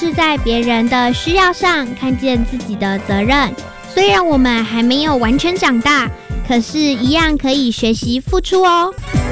是在别人的需要上看见自己的责任。虽然我们还没有完全长大，可是一样可以学习付出哦。